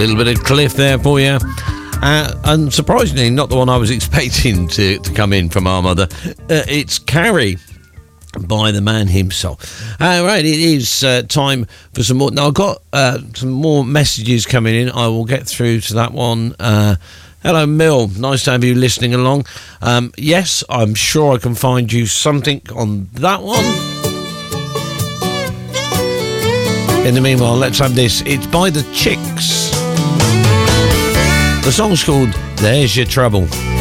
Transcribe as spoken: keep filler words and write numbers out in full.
little bit of Cliff there for you. Uh, and surprisingly, not the one I was expecting to, to come in from our mother. Uh, it's Carrie by the man himself. All right, it is uh, time for some more. Now, I've got uh, some more messages coming in. I will get through to that one. Uh, hello, Mill. Nice to have you listening along. Um, yes, I'm sure I can find you something on that one. In the meanwhile, let's have this. It's by the Chicks. The song's called There's Your Trouble.